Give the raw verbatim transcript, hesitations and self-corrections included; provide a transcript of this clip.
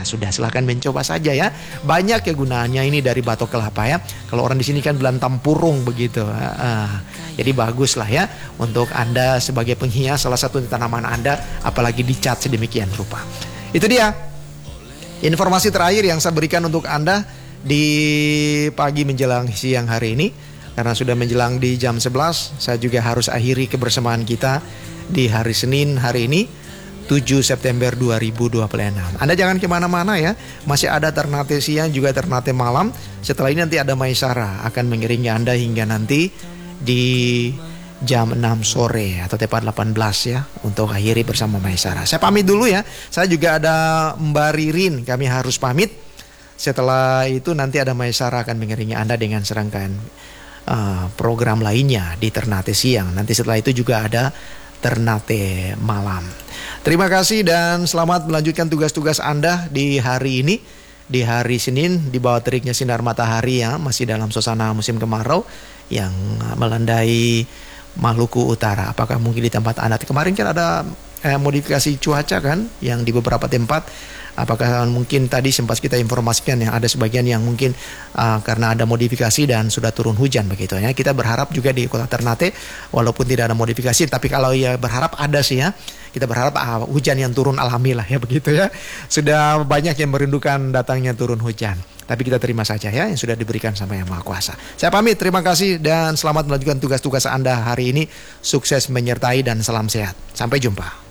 sudah silahkan mencoba saja ya. Banyak kegunaannya ini dari batok kelapa ya. Kalau orang di sini kan bilang tampurung begitu. Uh, jadi bagus lah ya untuk Anda sebagai penghias salah satu tanaman Anda, apalagi dicat sedemikian rupa. Itu dia informasi terakhir yang saya berikan untuk Anda di pagi menjelang siang hari ini. Karena sudah menjelang di jam sebelas, saya juga harus akhiri kebersamaan kita di hari Senin hari ini, tujuh September dua ribu dua puluh enam. Anda jangan kemana-mana ya, masih ada Ternate siang juga Ternate malam. Setelah ini nanti ada Maisara akan mengiringi Anda hingga nanti di jam enam sore atau tepat delapan belas ya, untuk akhiri bersama Maisara. Saya pamit dulu ya, saya juga ada Mbak Ririn, kami harus pamit. Setelah itu nanti ada Maisara akan mengiringi Anda dengan serangkaian Uh, program lainnya di Ternate siang. Nanti setelah itu juga ada Ternate malam. Terima kasih dan selamat melanjutkan tugas-tugas Anda di hari ini, di hari Senin, di bawah teriknya sinar matahari ya, masih dalam suasana musim kemarau yang melandai Maluku Utara. Apakah mungkin di tempat Anda kemarin kan ada eh, modifikasi cuaca kan yang di beberapa tempat. Apakah mungkin tadi sempat kita informasikan ya, ada sebagian yang mungkin uh, karena ada modifikasi dan sudah turun hujan begitu ya. Kita berharap juga di kota Ternate walaupun tidak ada modifikasi, tapi kalau ya berharap ada sih ya. Kita berharap uh, hujan yang turun alami lah ya begitu ya. Sudah banyak yang merindukan datangnya turun hujan. Tapi kita terima saja ya yang sudah diberikan sama Yang Maha Kuasa. Saya pamit, terima kasih dan selamat melanjutkan tugas-tugas Anda hari ini. Sukses menyertai dan salam sehat. Sampai jumpa.